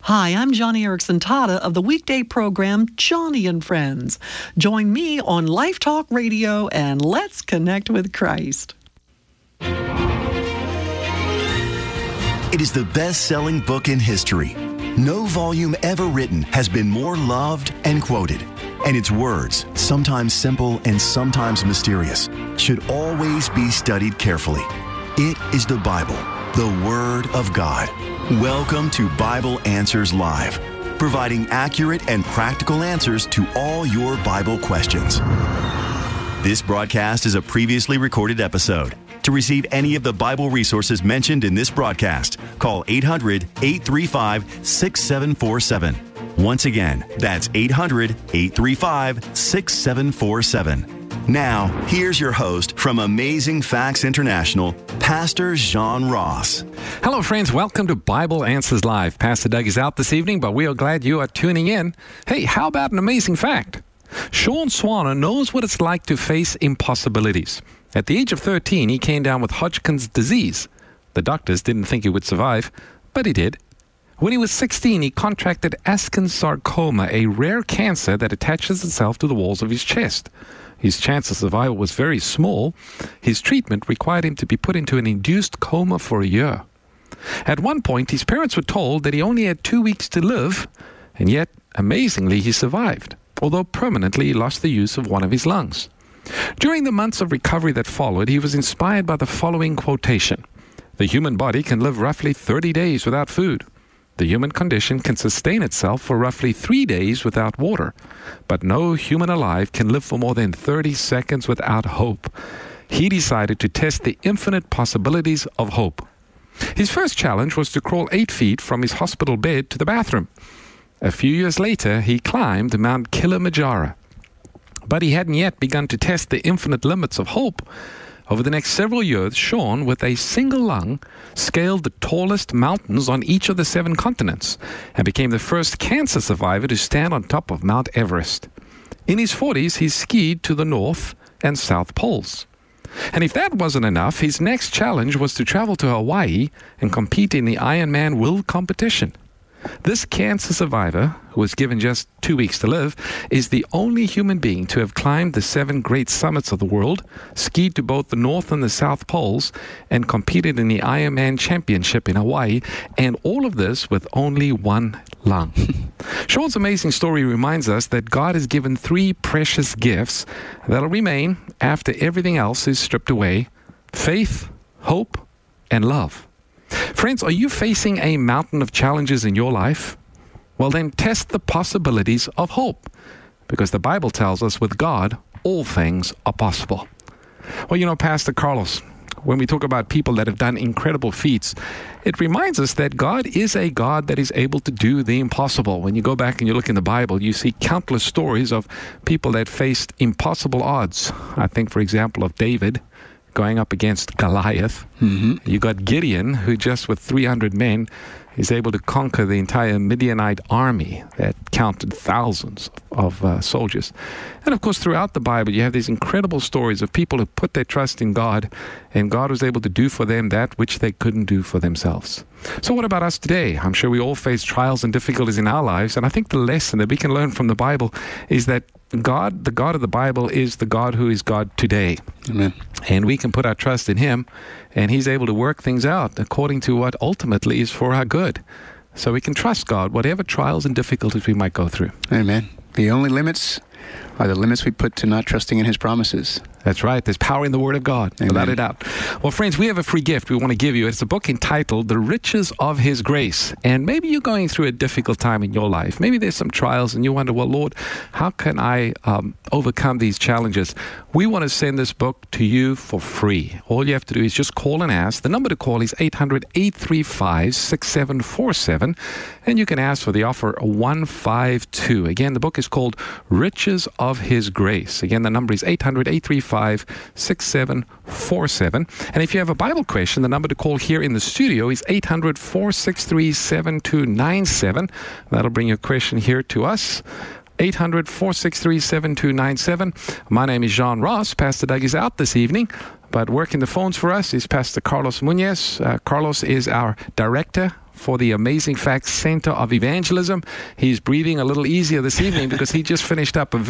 Hi, I'm Johnny Erickson Tata of the weekday program Johnny and Friends. Join me on Life Talk Radio and let's connect with Christ. It is the best-selling book in history. No volume ever written has been more loved and quoted. And its words, sometimes simple and sometimes mysterious, should always be studied carefully. It is the Bible, the Word of God. Welcome to Bible Answers Live, providing accurate and practical answers to all your Bible questions. This broadcast is a previously recorded episode. To receive any of the Bible resources mentioned in this broadcast, call 800-835-6747. Once again, that's 800-835-6747. Now, here's your host from Amazing Facts International, Pastor John Ross. Hello, friends. Welcome to Bible Answers Live. Pastor Doug is out this evening, but we are glad you are tuning in. Hey, how about an amazing fact? Sean Swanner knows what it's like to face impossibilities. At the age of 13, he came down with Hodgkin's disease. The doctors didn't think he would survive, but he did. When he was 16, he contracted Askins sarcoma, a rare cancer that attaches itself to the walls of his chest. His chance of survival was very small. His treatment required him to be put into an induced coma for a year. At one point, his parents were told that he only had 2 weeks to live, and yet, amazingly, he survived, although permanently he lost the use of one of his lungs. During the months of recovery that followed, he was inspired by the following quotation: "The human body can live roughly 30 days without food. The human condition can sustain itself for roughly 3 days without water, but no human alive can live for more than 30 seconds without hope." He decided to test the infinite possibilities of hope. His first challenge was to crawl 8 feet from his hospital bed to the bathroom. A few years later, he climbed Mount Kilimanjaro. But he hadn't yet begun to test the infinite limits of hope. Over the next several years, Sean, with a single lung, scaled the tallest mountains on each of the 7 continents and became the first cancer survivor to stand on top of Mount Everest. In his 40s, he skied to the North and South Poles. And if that wasn't enough, his next challenge was to travel to Hawaii and compete in the Ironman World Competition. This cancer survivor, who was given just 2 weeks to live, is the only human being to have climbed the 7 great summits of the world, skied to both the North and the South Poles, and competed in the Ironman Championship in Hawaii, and all of this with only 1 lung. Sean's amazing story reminds us that God has given 3 precious gifts that'll remain after everything else is stripped away: faith, hope, and love. Friends, are you facing a mountain of challenges in your life? Well, then test the possibilities of hope, because the Bible tells us with God, all things are possible. Well, you know, Pastor Carlos, when we talk about people that have done incredible feats, it reminds us that God is a God that is able to do the impossible. When you go back and you look in the Bible, you see countless stories of people that faced impossible odds. I think, for example, of David going up against Goliath. You got Gideon, who just with 300 men is able to conquer the entire Midianite army that counted thousands of soldiers. And of course, throughout the Bible, you have these incredible stories of people who put their trust in God, and God was able to do for them that which they couldn't do for themselves. So what about us today? I'm sure we all face trials and difficulties in our lives, and I think the lesson that we can learn from the Bible is that God, the God of the Bible, is the God who is God today. Amen. And we can put our trust in Him, and He's able to work things out according to what ultimately is for our good. So we can trust God, whatever trials and difficulties we might go through. Amen. The only limits are the limits we put to not trusting in His promises. That's right. There's power in the Word of God, without a doubt. Well, friends, we have a free gift we want to give you. It's a book entitled The Riches of His Grace. And maybe you're going through a difficult time in your life. Maybe there's some trials and you wonder, well, Lord, how can I overcome these challenges? We want to send this book to you for free. All you have to do is just call and ask. The number to call is 800-835-6747. And you can ask for the offer 152. Again, the book is called Riches of His Grace. Again, the number is 800-835-6747. And if you have a Bible question, the number to call here in the studio is 800-463-7297. That'll bring your question here to us. 800-463-7297. My name is John Ross. Pastor Doug is out this evening, but working the phones for us is Pastor Carlos Munoz. Carlos is our director for the Amazing Facts Center of Evangelism. He's breathing a little easier this evening because he just finished up a